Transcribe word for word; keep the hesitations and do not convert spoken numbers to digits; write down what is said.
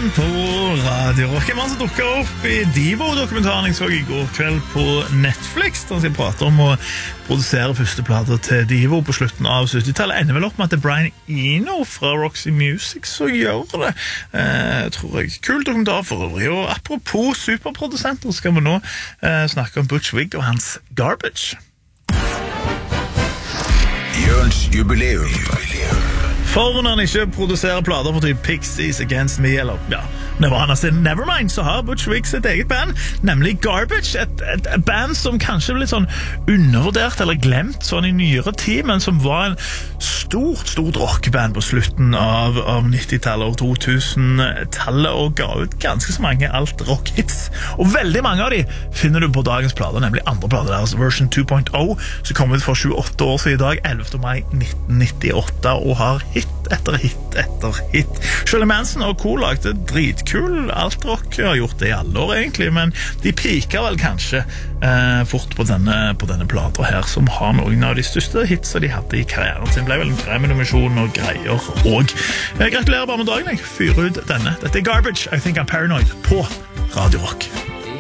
igjen på Radio Rock. En mann som dukker opp i Divo-dokumentaren jeg så i går kveld på Netflix, der jeg prater om å produsere første plater til Divo på slutten av syttitallet. Ender vel opp med at det er Brian Eno fra Roxy Music som gjør det. Eh, tror jeg. Kul dokumentar for øvrig. Og apropos superprodusenter, skal vi nå eh, snakke om Butch Vig og hans Garbage. Jørns jubileum. For når han ikke produserer plater for typ Pixies, Against Me eller ja, Nirvana sin Nevermind, så har Butch Vig sitt eget band, nemlig Garbage, et, et, et band som kanskje ble litt sånn undervurdert eller glemt sånn i nyere tid, men som var en stort, stort rockband på slutten av, av nittitallet og to-tusen-tallet, og ga ut ganske så mange alt-rock-hits, og veldig mange av de finner du på dagens plater, nemlig andre plater deres, version to point oh, som kom ut for tjueåtte år siden i dag, ellevte mai nitten nittiåtte, og har hit etter hit etter hit. Shirley Manson og co. lagde dritkul alt-rock, har gjort det i alle år egentlig, men de piker vel kanskje eh, fort på denne, på denne plata her, som har noen av de største hitsa de hadde i karrieren sin. Ble vel en Grammy-nominasjon og greier, og eh, gratulerer bare med dagen, jeg fyrer ut denne. Dette er Garbage, I Think I'm Paranoid, på Radio Rock.